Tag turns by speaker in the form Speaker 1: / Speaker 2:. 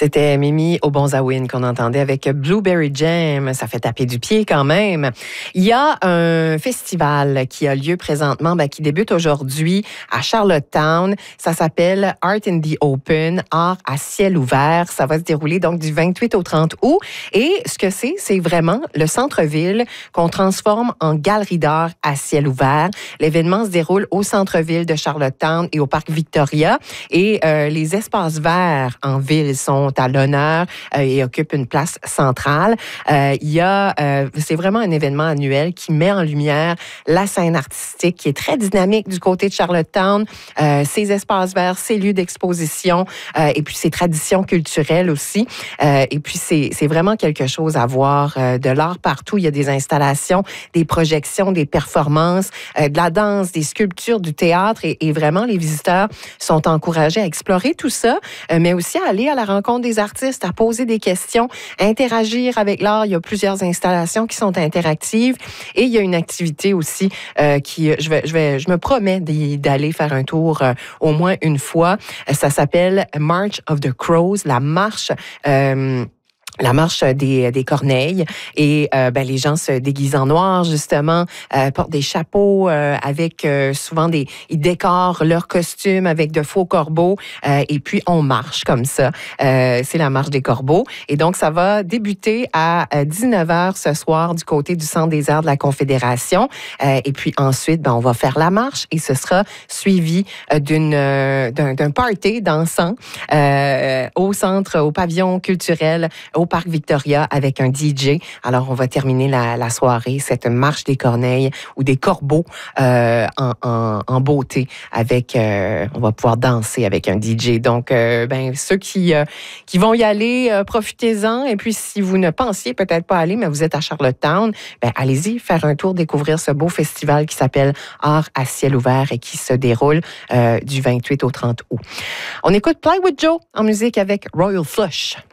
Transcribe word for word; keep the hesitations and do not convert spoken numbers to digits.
Speaker 1: C'était Mimi Obonzawin qu'on entendait avec Blueberry Jam. Ça fait taper du pied quand même. Il y a un festival qui a lieu présentement, ben, qui débute aujourd'hui à Charlottetown. Ça s'appelle Art in the Open, art à ciel ouvert. Ça va se dérouler donc du vingt-huit au trente août. Et ce que c'est, c'est vraiment le centre-ville qu'on transforme en galerie d'art à ciel ouvert. L'événement se déroule au centre-ville de Charlottetown et au parc Victoria. Et euh, les espaces verts en ville sont à l'honneur euh, et occupent une place centrale. Euh, il y a, euh, c'est vraiment un événement annuel qui met en lumière la scène artistique qui est très dynamique du côté de Charlottetown, euh, ses espaces verts, ses lieux d'exposition euh, et puis ses traditions culturelles aussi. Euh, et puis c'est, c'est vraiment quelque chose à voir, euh, de l'art partout. Il y a des installations, des projections, des performances, euh, de la danse, des sculptures, du théâtre et, et vraiment les visiteurs sont encouragés à explorer tout ça, euh, mais aussi à aller à la rencontre des artistes, à poser des questions, à interagir avec l'art. Il y a plusieurs installations qui sont interactives et il y a une activité aussi euh, qui, je vais, je vais, je me promets d'aller faire un tour euh, au moins une fois. Ça s'appelle March of the Crows, la marche. Euh, La marche des, des corneilles et euh, ben, les gens se déguisent en noir justement, euh, portent des chapeaux euh, avec euh, souvent des... Ils décorent leurs costumes avec de faux corbeaux euh, et puis on marche comme ça. Euh, c'est la marche des corbeaux et donc ça va débuter à dix-neuf heures ce soir du côté du Centre des arts de la Confédération euh, et puis ensuite ben, on va faire la marche et ce sera suivi euh, d'une, euh, d'un, d'un party dansant euh, au centre, au pavillon culturel, au parc Victoria avec un D J. Alors, on va terminer la, la soirée, cette marche des corneilles ou des corbeaux euh, en, en, en beauté avec, euh, on va pouvoir danser avec un D J. Donc, euh, ben, ceux qui, euh, qui vont y aller, euh, profitez-en. Et puis, si vous ne pensiez peut-être pas aller, mais vous êtes à Charlottetown, ben, allez-y faire un tour, découvrir ce beau festival qui s'appelle Art à ciel ouvert et qui se déroule euh, du vingt-huit au trente août. On écoute Plywood Joe en musique avec Royal Flush.